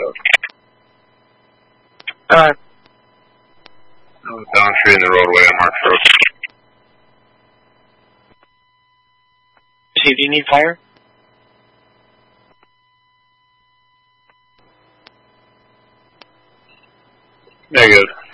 Alright. Down street in the roadway on Mark Road. See, do you need fire? Negative.